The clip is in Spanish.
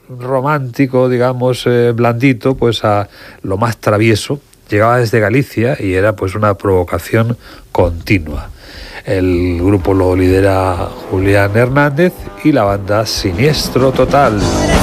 romántico, digamos, blandito, pues a lo más travieso. Llegaba desde Galicia y era pues una provocación continua. El grupo lo lidera Julián Hernández y la banda Siniestro Total.